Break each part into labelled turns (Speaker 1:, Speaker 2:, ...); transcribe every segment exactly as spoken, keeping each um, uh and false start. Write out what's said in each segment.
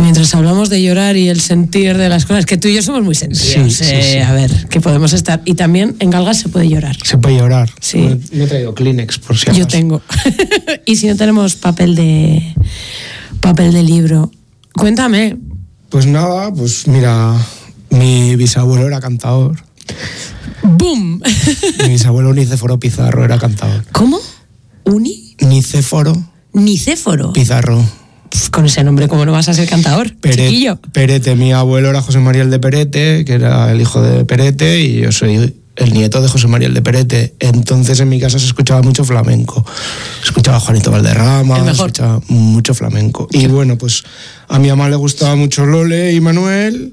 Speaker 1: Mientras hablamos de llorar y el sentir de las cosas, que tú y yo somos muy sentidos,
Speaker 2: sí, sí,
Speaker 1: eh,
Speaker 2: sí.
Speaker 1: a ver, que podemos estar. Y también en Galgas se puede llorar.
Speaker 2: Se puede llorar.
Speaker 1: Sí.
Speaker 2: Me, me he traído Kleenex, por si acaso.
Speaker 1: Yo tengo. Y si no tenemos papel de papel de libro, cuéntame.
Speaker 2: Pues nada, pues mira, mi bisabuelo era cantador.
Speaker 1: ¡Bum!
Speaker 2: Mi bisabuelo Nicéforo Pizarro era cantador.
Speaker 1: ¿Cómo? ¿Uni?
Speaker 2: Nicéforo
Speaker 1: Nicéforo.
Speaker 2: Pizarro.
Speaker 1: Pff, con ese nombre, ¿cómo no vas a ser cantador?
Speaker 2: Pere-
Speaker 1: Chiquillo.
Speaker 2: Perete, mi abuelo era José María el de Perete, que era el hijo de Perete, y yo soy el nieto de José María el de Perete. Entonces en mi casa se escuchaba mucho flamenco. Se escuchaba Juanito Valderrama,
Speaker 1: El
Speaker 2: se
Speaker 1: mejor.
Speaker 2: escuchaba mucho flamenco. Y bueno, pues a mi mamá le gustaba mucho Lole y Manuel,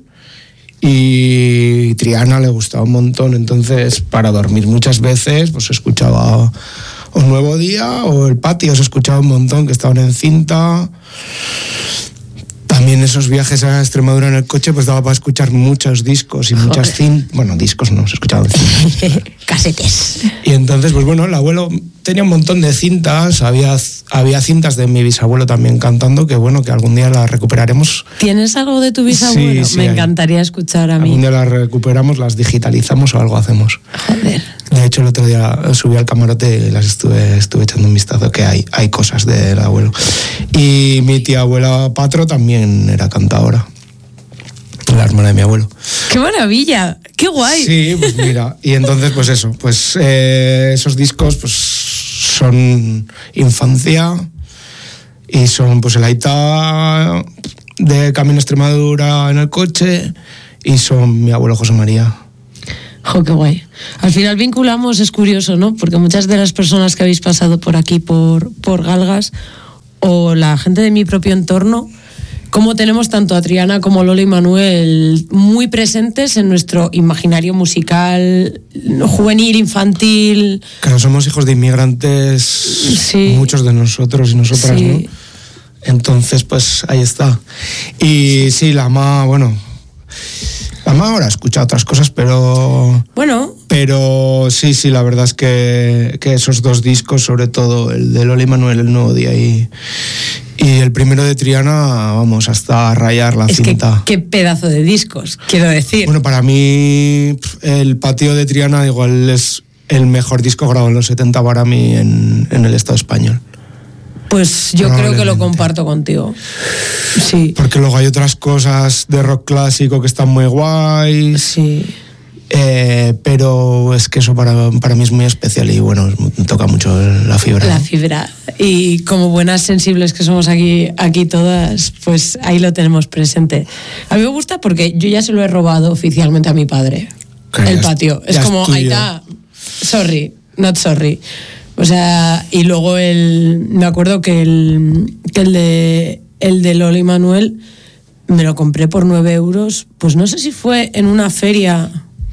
Speaker 2: y Triana le gustaba un montón. Entonces, para dormir muchas veces, pues se escuchaba o Nuevo Día o El Patio, se escuchaba un montón, que estaban en cinta. También esos viajes a Extremadura en el coche, pues daba para escuchar muchos discos y muchas cintas. Bueno, discos no, se escuchaban cintas.
Speaker 1: Casetes.
Speaker 2: Y entonces, pues bueno, el abuelo tenía un montón de cintas, había, había cintas de mi bisabuelo también cantando, que bueno, que algún día las recuperaremos.
Speaker 1: ¿Tienes algo de tu bisabuelo?
Speaker 2: Sí, sí,
Speaker 1: Me
Speaker 2: hay.
Speaker 1: encantaría escuchar a mí.
Speaker 2: Algún día las recuperamos, las digitalizamos o algo hacemos.
Speaker 1: Joder.
Speaker 2: De hecho, el otro día subí al camarote y las estuve, estuve echando un vistazo, que hay, hay cosas del abuelo. Y mi tía abuela Patro también era cantadora, la hermana de mi abuelo.
Speaker 1: ¡Qué maravilla! ¡Qué guay!
Speaker 2: Sí, pues mira, y entonces pues eso, pues eh, esos discos pues son infancia y son pues el Aita de Camino a Extremadura en el coche y son mi abuelo José María.
Speaker 1: ¡Jo, qué guay! Al final vinculamos, es curioso, ¿no? Porque muchas de las personas que habéis pasado por aquí, por, por Galgas, o la gente de mi propio entorno, como tenemos tanto a Triana como Lola y Manuel muy presentes en nuestro imaginario musical, juvenil, infantil.
Speaker 2: Claro, somos hijos de inmigrantes,
Speaker 1: Sí.
Speaker 2: muchos de nosotros y nosotras,
Speaker 1: Sí.
Speaker 2: ¿no? Entonces, pues ahí está. Y sí, la mamá, bueno, la mamá ahora escucha otras cosas, pero...
Speaker 1: Bueno,
Speaker 2: Pero sí, sí, la verdad es que, que esos dos discos, sobre todo el de Lola y Manuel, El Nuevo Día, y, y el primero de Triana, vamos, hasta rayar la
Speaker 1: es que
Speaker 2: cinta.
Speaker 1: qué pedazo de discos, quiero decir.
Speaker 2: Bueno, para mí, el Patio de Triana igual es el mejor disco grabado en los setenta para mí en, en el Estado español.
Speaker 1: Pues yo creo que lo
Speaker 2: Probablemente.
Speaker 1: comparto contigo. Sí.
Speaker 2: Porque luego hay otras cosas de rock clásico que están muy guays.
Speaker 1: Sí.
Speaker 2: Eh, pero es que eso para, para mí es muy especial y bueno, me toca mucho la fibra.
Speaker 1: La fibra. Y como buenas sensibles que somos aquí, aquí todas, pues ahí lo tenemos presente. A mí me gusta porque yo ya se lo he robado oficialmente a mi padre.
Speaker 2: Que
Speaker 1: El
Speaker 2: ya
Speaker 1: patio.
Speaker 2: es-
Speaker 1: Es
Speaker 2: ya
Speaker 1: como,
Speaker 2: es tuyo.
Speaker 1: ahí está. Sorry, not sorry. O sea, y luego el. Me acuerdo que el, que el de el de Lola y Manuel me lo compré por nueve euros. Pues no sé si fue en una feria.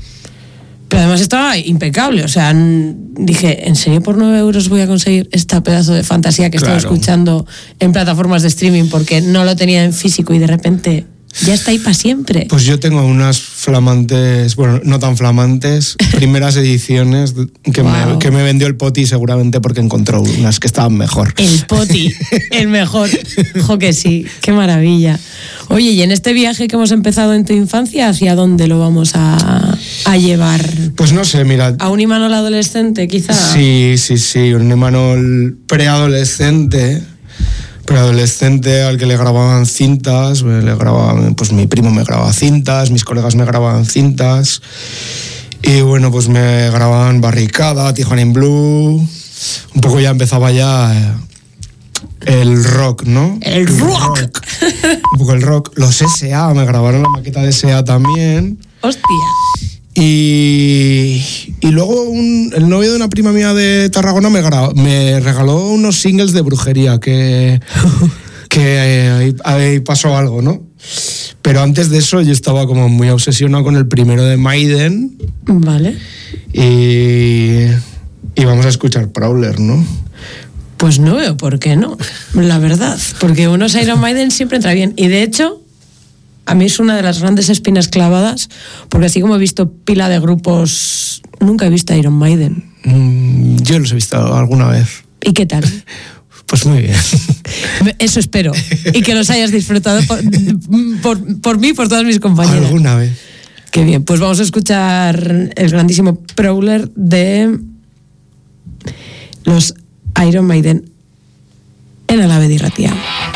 Speaker 1: Pero además estaba impecable, o sea, n- dije, ¿en serio por nueve euros voy a conseguir esta pedazo de fantasía que
Speaker 2: Claro.
Speaker 1: estoy escuchando en plataformas de streaming porque no lo tenía en físico y de repente ya está ahí para siempre?
Speaker 2: Pues yo tengo unas flamantes, bueno, no tan flamantes, primeras ediciones que,
Speaker 1: Wow.
Speaker 2: me, que me vendió el Poti seguramente porque encontró unas que estaban mejor.
Speaker 1: El Poti, el mejor. Jo que sí, qué maravilla. Oye, y en este viaje que hemos empezado en tu infancia, ¿hacia dónde lo vamos a, a llevar?
Speaker 2: Pues no sé, mira.
Speaker 1: ¿A un Imanol adolescente, quizá?
Speaker 2: Sí, sí, sí, un Imanol preadolescente, preadolescente al que le grababan cintas, le grababan, pues mi primo me grababa cintas, mis colegas me grababan cintas, y bueno, pues me grababan Barricada, Tijuana in Blue, un poco ya empezaba ya eh, el rock, ¿no?
Speaker 1: El rock.
Speaker 2: Un poco el rock. Los S A, me grabaron la maqueta de S A también.
Speaker 1: Hostia.
Speaker 2: Y, y luego un- el novio de una prima mía de Tarragona me, gra- me regaló unos singles de brujería que, que ahí, ahí pasó algo, ¿no? Pero antes de eso yo estaba como muy obsesionado con el primero de Maiden
Speaker 1: Vale.
Speaker 2: y, y vamos a escuchar Prowler, ¿no?
Speaker 1: Pues no veo por qué no, la verdad. Porque unos Iron Maiden siempre entra bien. Y de hecho, a mí es una de las grandes espinas clavadas, porque así como he visto pila de grupos, nunca he visto Iron Maiden.
Speaker 2: Mm, yo los he visto alguna vez.
Speaker 1: ¿Y qué tal?
Speaker 2: Pues muy bien.
Speaker 1: Eso espero. Y que los hayas disfrutado por, por, por mí y por todas mis compañeras.
Speaker 2: Alguna vez.
Speaker 1: Qué bien. Pues vamos a escuchar el grandísimo Prowler de los Iron Maiden en Alabedi Ratia.